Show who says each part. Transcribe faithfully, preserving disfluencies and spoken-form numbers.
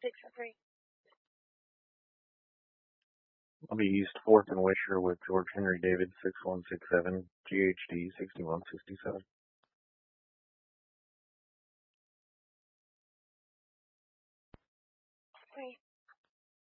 Speaker 1: six and three.
Speaker 2: I'll be East fourth and Wisher with George Henry David six one six seven, G H D sixty-one sixty-seven.
Speaker 1: Three.